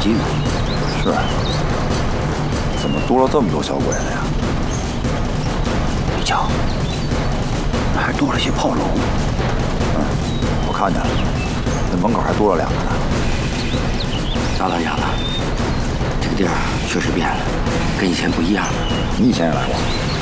金。 是，怎么多了这么多小鬼子呀？ 你瞧，还多了些炮楼。 我看见了，那门口还多了2个呢。 大老远了，这个地儿确实变了，跟以前不一样了。 你以前也来过？